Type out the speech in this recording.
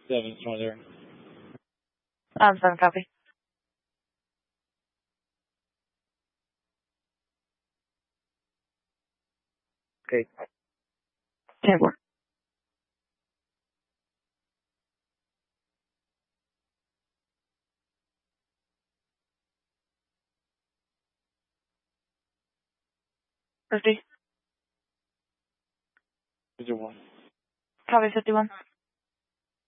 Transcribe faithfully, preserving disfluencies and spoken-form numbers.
seven, Northern. Um, seven, copy. Okay. ten four. fifty. fifty-one. Copy fifty-one.